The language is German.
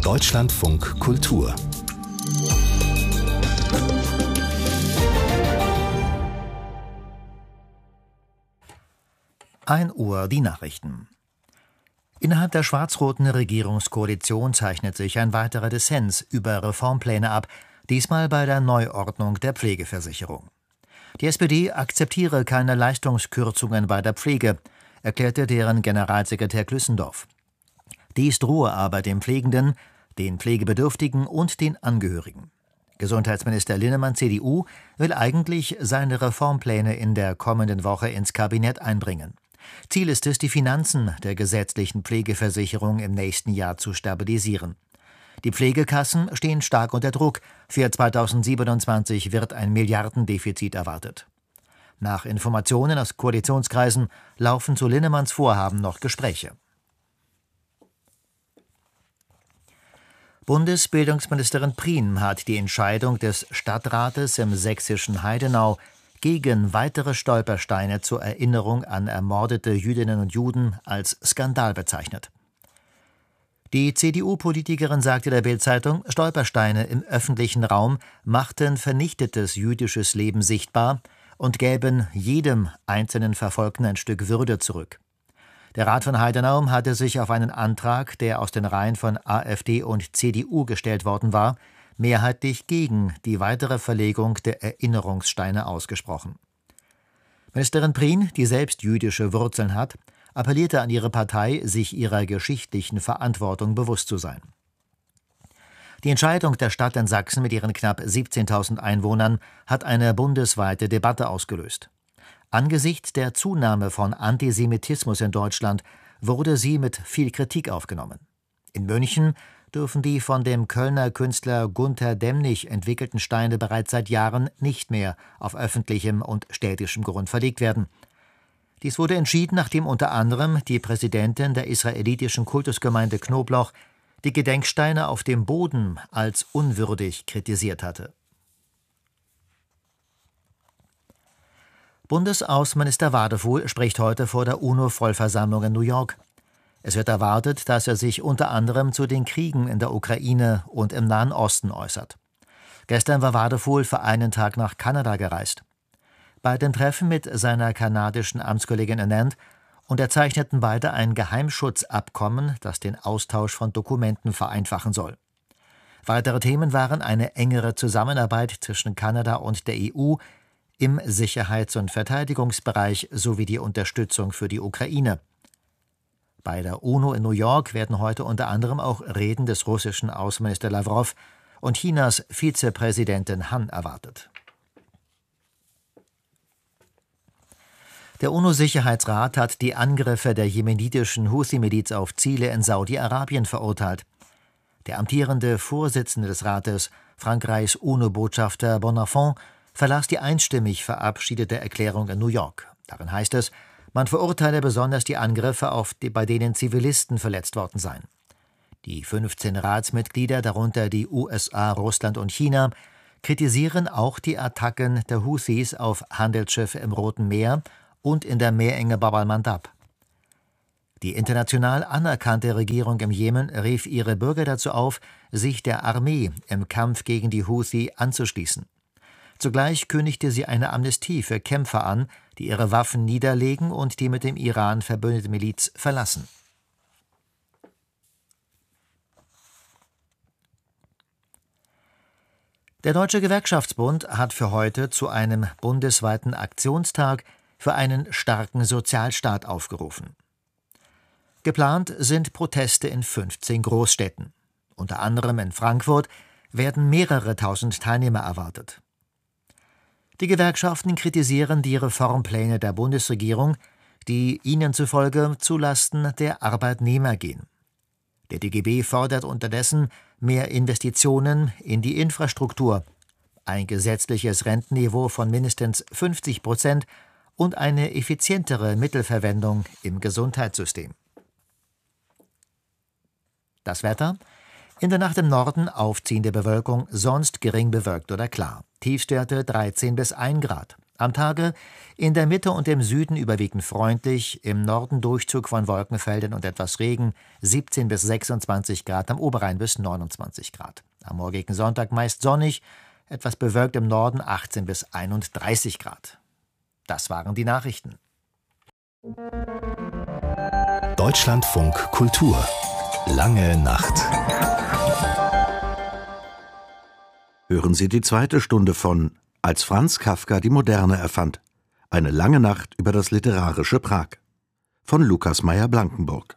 Deutschlandfunk Kultur. 1 Uhr die Nachrichten. Innerhalb der schwarz-roten Regierungskoalition zeichnet sich ein weiterer Dissens über Reformpläne ab, diesmal bei der Neuordnung der Pflegeversicherung. Die SPD akzeptiere keine Leistungskürzungen bei der Pflege, erklärte deren Generalsekretär Klüssendorf. Dies drohe aber den Pflegenden, den Pflegebedürftigen und den Angehörigen. Gesundheitsminister Linnemann, CDU, will eigentlich seine Reformpläne in der kommenden Woche ins Kabinett einbringen. Ziel ist es, die Finanzen der gesetzlichen Pflegeversicherung im nächsten Jahr zu stabilisieren. Die Pflegekassen stehen stark unter Druck. Für 2027 wird ein Milliardendefizit erwartet. Nach Informationen aus Koalitionskreisen laufen zu Linnemanns Vorhaben noch Gespräche. Bundesbildungsministerin Prien hat die Entscheidung des Stadtrates im sächsischen Heidenau gegen weitere Stolpersteine zur Erinnerung an ermordete Jüdinnen und Juden als Skandal bezeichnet. Die CDU-Politikerin sagte der Bild-Zeitung, Stolpersteine im öffentlichen Raum machten vernichtetes jüdisches Leben sichtbar und gäben jedem einzelnen Verfolgten ein Stück Würde zurück. Der Rat von Heidenau hatte sich auf einen Antrag, der aus den Reihen von AfD und CDU gestellt worden war, mehrheitlich gegen die weitere Verlegung der Erinnerungssteine ausgesprochen. Ministerin Prien, die selbst jüdische Wurzeln hat, appellierte an ihre Partei, sich ihrer geschichtlichen Verantwortung bewusst zu sein. Die Entscheidung der Stadt in Sachsen mit ihren knapp 17.000 Einwohnern hat eine bundesweite Debatte ausgelöst. Angesichts der Zunahme von Antisemitismus in Deutschland wurde sie mit viel Kritik aufgenommen. In München dürfen die von dem Kölner Künstler Gunter Demnig entwickelten Steine bereits seit Jahren nicht mehr auf öffentlichem und städtischem Grund verlegt werden. Dies wurde entschieden, nachdem unter anderem die Präsidentin der israelitischen Kultusgemeinde Knobloch die Gedenksteine auf dem Boden als unwürdig kritisiert hatte. Bundesaußenminister Wadefuhl spricht heute vor der UNO-Vollversammlung in New York. Es wird erwartet, dass er sich unter anderem zu den Kriegen in der Ukraine und im Nahen Osten äußert. Gestern war Wadefuhl für einen Tag nach Kanada gereist. Bei dem Treffen mit seiner kanadischen Amtskollegin Anand unterzeichneten beide ein Geheimschutzabkommen, das den Austausch von Dokumenten vereinfachen soll. Weitere Themen waren eine engere Zusammenarbeit zwischen Kanada und der EU im Sicherheits- und Verteidigungsbereich sowie die Unterstützung für die Ukraine. Bei der UNO in New York werden heute unter anderem auch Reden des russischen Außenministers Lawrow und Chinas Vizepräsidentin Han erwartet. Der UNO-Sicherheitsrat hat die Angriffe der jemenitischen Houthi-Miliz auf Ziele in Saudi-Arabien verurteilt. Der amtierende Vorsitzende des Rates, Frankreichs UNO-Botschafter Bonnafont, verlas die einstimmig verabschiedete Erklärung in New York. Darin heißt es, man verurteile besonders die Angriffe, bei denen Zivilisten verletzt worden seien. Die 15 Ratsmitglieder, darunter die USA, Russland und China, kritisieren auch die Attacken der Houthis auf Handelsschiffe im Roten Meer und in der Meerenge Bab al-Mandab. Die international anerkannte Regierung im Jemen rief ihre Bürger dazu auf, sich der Armee im Kampf gegen die Houthi anzuschließen. Zugleich kündigte sie eine Amnestie für Kämpfer an, die ihre Waffen niederlegen und die mit dem Iran verbündete Miliz verlassen. Der Deutsche Gewerkschaftsbund hat für heute zu einem bundesweiten Aktionstag für einen starken Sozialstaat aufgerufen. Geplant sind Proteste in 15 Großstädten. Unter anderem in Frankfurt werden mehrere tausend Teilnehmer erwartet. Die Gewerkschaften kritisieren die Reformpläne der Bundesregierung, die ihnen zufolge zulasten der Arbeitnehmer gehen. Der DGB fordert unterdessen mehr Investitionen in die Infrastruktur, ein gesetzliches Rentenniveau von mindestens 50% und eine effizientere Mittelverwendung im Gesundheitssystem. Das Wetter: In der Nacht im Norden aufziehende Bewölkung, sonst gering bewölkt oder klar. Tiefstwerte 13 bis 1 Grad. Am Tage in der Mitte und im Süden überwiegend freundlich, im Norden Durchzug von Wolkenfeldern und etwas Regen, 17 bis 26 Grad, am Oberrhein bis 29 Grad. Am morgigen Sonntag meist sonnig, etwas bewölkt im Norden, 18 bis 31 Grad. Das waren die Nachrichten. Deutschlandfunk Kultur. Lange Nacht. Hören Sie die zweite Stunde von Als Franz Kafka die Moderne erfand. Eine lange Nacht über das literarische Prag von Lukas Meyer-Blankenburg.